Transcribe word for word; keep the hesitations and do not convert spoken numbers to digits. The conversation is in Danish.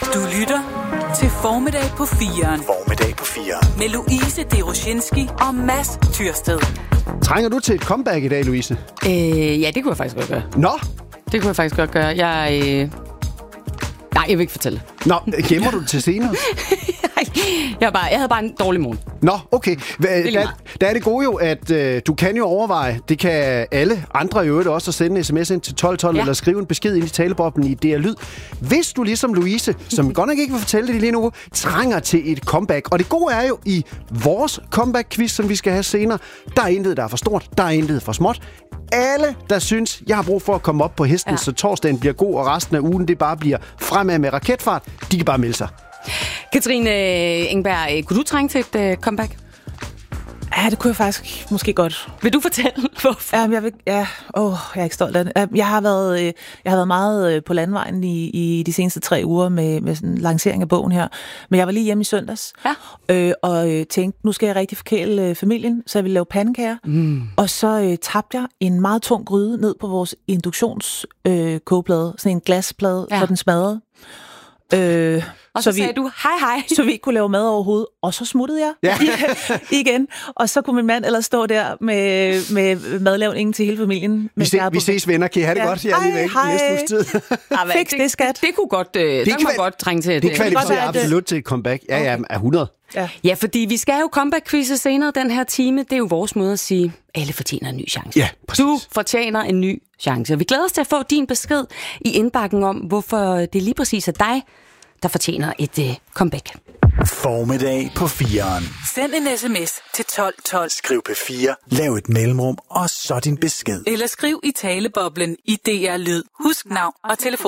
Du lytter til Formiddag på firen. Formiddag på firen. Med Louise Deroshinski og Mads Tyrsted. Trænger du til et comeback i dag, Louise? Øh, ja, det kunne jeg faktisk godt gøre. Nå? Det kunne jeg faktisk godt gøre. Jeg... Øh... Nej, jeg vil ikke fortælle. Nå, gemmer du det til senere? jeg, bare, jeg havde bare en dårlig morgen. Nå, okay. Der, der er det gode jo, at øh, du kan jo overveje, det kan alle andre i øvrigt også, at sende en sms ind til tolv tolv, ja. Eller skrive en besked ind i taleboblen i D R Lyd. Hvis du ligesom Louise, som godt nok ikke vil fortælle det lige nu, trænger til et comeback. Og det gode er jo i vores comeback-quiz, som vi skal have senere, der er intet, der er for stort, der er intet for småt. Alle, der synes, jeg har brug for at komme op på hesten, ja. Så torsdagen bliver god, og resten af ugen, det bare bliver fremad med raketfart, de kan bare melde sig. Katrine Engberg, kunne du trænge til et uh, comeback? Ja, det kunne jeg faktisk måske godt. Vil du fortælle, hvorfor? Ja, jeg vil, ja, åh, jeg er ikke stolt af det. Jeg har været, jeg har været meget på landvejen i, i de seneste tre uger med, med sådan en lancering af bogen her. Men jeg var lige hjemme i søndags, ja. øh, og tænkte, nu skal jeg rigtig forkæle øh, familien, så jeg ville lave pandekager. Mm. Og så øh, tabte jeg en meget tung gryde ned på vores induktionskogeplade, øh, sådan en glasplade, ja. Så den smadrede. Øh, og så, så sagde vi, du, hej hej. Så vi ikke kunne lave mad overhovedet. Og så smuttede jeg ja. igen. Og så kunne min mand ellers stå der med, med madlavningen til hele familien. Vi, se, vi ses venner, kan I have det ja. godt her lige væk næste uges tid? Fix det, skat. Det kunne godt, øh, det kan godt trænge til. Det kvalificerer absolut til et comeback. Ja, ja, er hundrede. Ja. ja, fordi vi skal jo comeback-quizze senere den her time. Det er jo vores måde at sige, alle fortjener en ny chance. Ja, præcis. Du fortjener en ny chance. Vi glæder os til at få din besked i indbakken om, hvorfor det lige præcis er dig, der fortjener et uh, comeback. Formiddag på firen. Send en sms til tolv tolv. Skriv P fire, lav et mellemrum, og så din besked. Eller skriv i taleboblen i D R Lyd. Husk navn og telefon.